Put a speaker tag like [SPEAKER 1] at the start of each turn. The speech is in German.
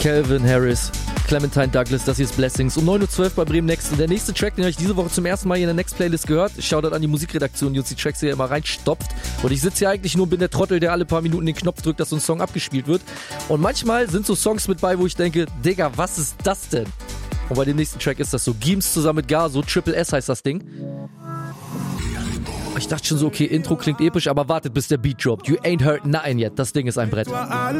[SPEAKER 1] Calvin Harris, Clementine Douglas, das hier ist Blessings. Um 9.12 Uhr bei Bremen Next. Und der nächste Track, den habe ich diese Woche zum ersten Mal hier in der Next-Playlist gehört. Shoutout an die Musikredaktion, die uns die Tracks hier immer reinstopft. Und ich sitze hier eigentlich nur und bin der Trottel, der alle paar Minuten den Knopf drückt, dass so ein Song abgespielt wird. Und manchmal sind so Songs mit bei, wo ich denke, Digga, was ist das denn? Und bei dem nächsten Track ist das so. Geems zusammen mit Gaso, Triple S heißt das Ding. Ich dachte schon so, okay, Intro klingt episch, aber wartet, bis der Beat droppt. You ain't heard nothing yet. Das Ding ist ein Brett.